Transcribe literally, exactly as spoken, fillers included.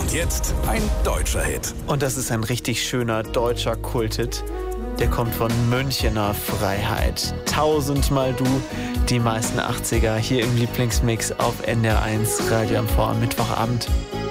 Und jetzt ein deutscher Hit. Und das ist ein richtig schöner deutscher Kulthit. Der kommt von Münchener Freiheit. Tausendmal du, die meisten achtziger hier im Lieblingsmix auf N D R eins Radio M V am Mittwochabend.